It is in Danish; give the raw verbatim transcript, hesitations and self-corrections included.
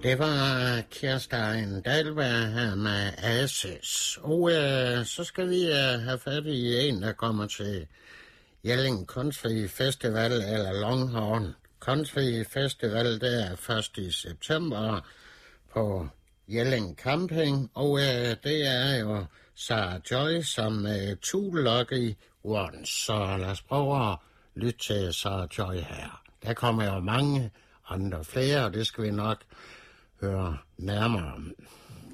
Det var Kirstein Dahlberg her med Asis. Og øh, så skal vi øh, have fat i en, der kommer til Jelling Kunstfri Festival, eller Longhorn Kunstfri Festival. Det er først i september på Jelling Camping. Og øh, det er jo Sarah Joy som øh, Two Lucky Ones. Så lad os prøve at lytte til Sarah Joy her. Der kommer jo mange andre flere, og det skal vi nok høre nærmere om.